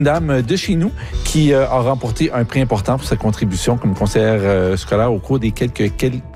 dame de chez nous qui a remporté un prix important pour sa contribution comme conseillère scolaire au cours des quelques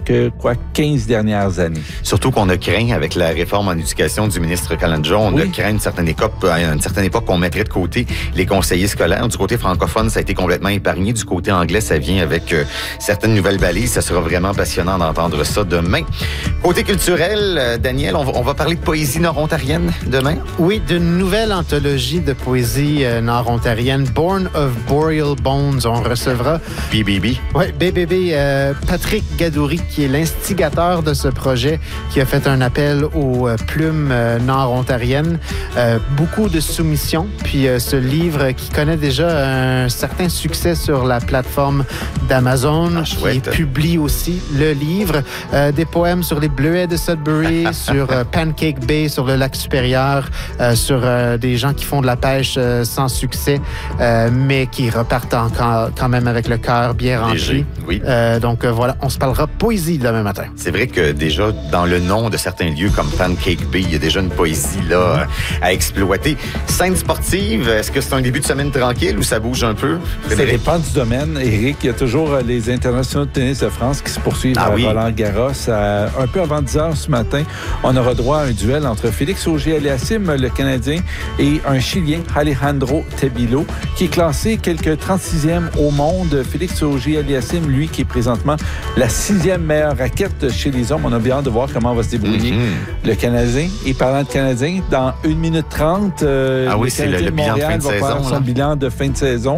15 dernières années. Surtout qu'on a craint, avec la réforme en éducation du ministre Kalandjo, on a craint à une certaine époque qu'on mettrait de côté les conseillers scolaires. Du côté francophone, ça a été complètement épargné. Du côté anglais, ça vient avec certaines nouvelles balises. Ça sera vraiment passionnant d'entendre ça demain. Côté culturel, Daniel, on va parler de poésie nord-ontarienne demain? Oui, d'une nouvelle anthologie de poésie nord-ontarienne, Born of Boreal Bones. On recevra... BBB. Oui, BBB. Patrick Gadouri, qui est l'instigateur de ce projet, qui a fait un appel aux plumes nord-ontariennes. Beaucoup de soumissions. Puis ce livre qui connaît déjà un certain succès sur la plateforme d'Amazon, qui publie aussi le livre. Des poèmes sur les bleuets de Sudbury, sur Pancake Bay, sur le lac supérieur, sur des gens qui font de la pêche sans succès, mais qui repartent encore quand même avec le cœur bien rempli. Oui. Donc voilà, on se parlera poésie demain matin. C'est vrai que déjà, dans le nom de certains lieux comme Pancake Bay, il y a déjà une poésie là à exploiter. Scène sportive, est-ce que c'est un début de semaine tranquille ou ça bouge un peu? Ça dépend du domaine, Éric. Il y a toujours les internationaux de tennis de France qui se poursuivent à Roland-Garros. Un peu avant 10 heures ce matin, on aura droit à un duel entre Félix Auger-Aliassime, le Canadien, et un Chilien, Alejandro Tebilo, qui est classé quelque 36e au monde. Félix Auger-Aliassime, lui, qui est présentement la 6e meilleure raquette chez les hommes. On a bien hâte de voir comment va se débrouiller le Canadien. Et parlant de Canadien, dans 1 minute 30, c'est le bilan de fin de saison. Va faire son bilan de fin de saison.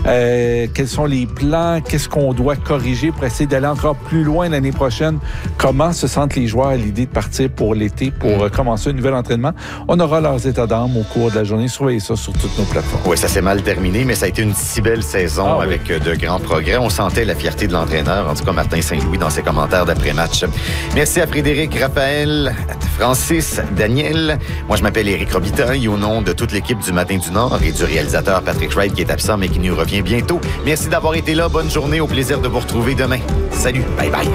Quels sont les plans? Qu'est-ce qu'on doit corriger pour essayer d'aller encore plus loin l'année prochaine? Comment se sentent les joueurs à l'idée de partir pour l'été pour commencer un nouvel entraînement? On aura leurs états d'âme au cours de la journée. Surveillez ça sur toutes nos plateformes. Oui, ça s'est mal terminé, mais ça a été une si belle saison avec de grands progrès. On sentait la fierté de l'entraîneur, en tout cas Martin Saint-Louis, dans ses commentaires d'après-match. Merci à Frédéric, Raphaël, Francis, Daniel. Moi, je m'appelle Éric Robitaille, au nom de toute l'équipe du Matin du Nord et du réalisateur Patrick Wright qui est absent mais qui nous revient bientôt. Merci d'avoir été là. Bonne journée. Au plaisir de vous retrouver demain. Salut. Bye bye.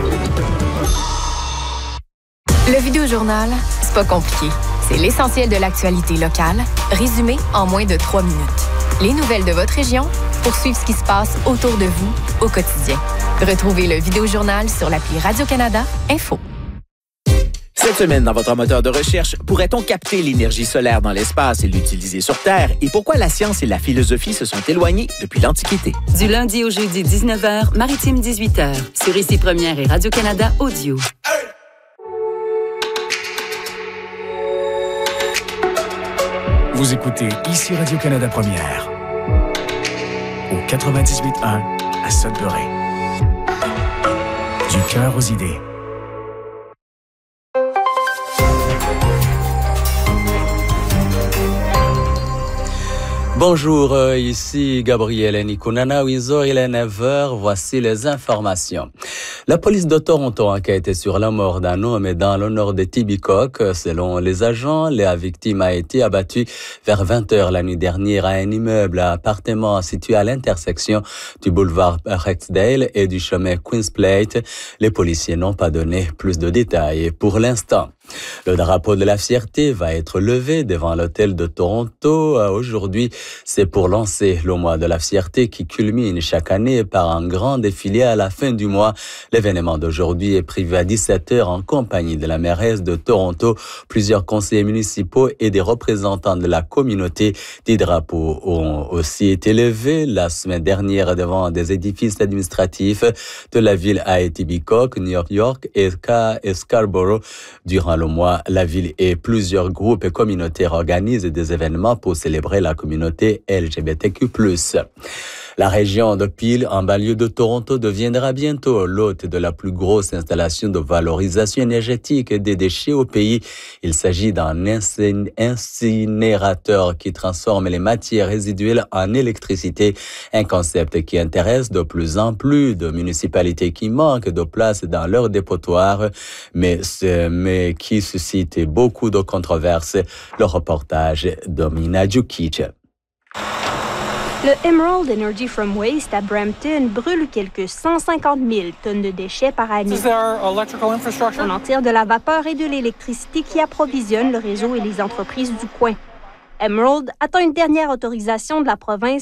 Le Vidéojournal, c'est pas compliqué. C'est l'essentiel de l'actualité locale, résumé en moins de 3 minutes. Les nouvelles de votre région pour suivre ce qui se passe autour de vous au quotidien. Retrouvez le Vidéojournal sur l'appli Radio-Canada Info. Cette semaine, dans votre moteur de recherche, pourrait-on capter l'énergie solaire dans l'espace et l'utiliser sur Terre? Et pourquoi la science et la philosophie se sont éloignées depuis l'Antiquité? Du lundi au jeudi, 19h, Maritime 18h, sur Ici Première et Radio-Canada Audio. Vous écoutez Ici Radio-Canada Première, au 98.1 à Sudbury. Du cœur aux idées. Bonjour, ici Gabriel Nikunana, 8h, voici les informations. La police de Toronto enquête sur la mort d'un homme dans le nord de Tibicock. Selon les agents, la victime a été abattue vers 20h la nuit dernière à un immeuble à appartement situé à l'intersection du boulevard Rexdale et du chemin Queen's Plate. Les policiers n'ont pas donné plus de détails pour l'instant. Le drapeau de la fierté va être levé devant l'hôtel de Toronto. Aujourd'hui, c'est pour lancer le mois de la fierté qui culmine chaque année par un grand défilé à la fin du mois. L'événement d'aujourd'hui est prévu à 17h en compagnie de la mairesse de Toronto, plusieurs conseillers municipaux et des représentants de la communauté. Des drapeaux ont aussi été levés la semaine dernière devant des édifices administratifs de la ville à Etobicoke, New York et Scarborough. Durant le mois, la ville et plusieurs groupes communautaires organisent des événements pour célébrer la communauté LGBTQ+. La région de Peel, en banlieue de Toronto, deviendra bientôt l'hôte de la plus grosse installation de valorisation énergétique des déchets au pays. Il s'agit d'un incinérateur qui transforme les matières résiduelles en électricité, un concept qui intéresse de plus en plus de municipalités qui manquent de place dans leur dépotoir, mais qui suscite beaucoup de controverses. Le reportage de Mina Djukic. Le Emerald Energy from Waste à Brampton brûle quelques 150 000 tonnes de déchets par année. On en tire de la vapeur et de l'électricité qui approvisionnent le réseau et les entreprises du coin. Emerald attend une dernière autorisation de la province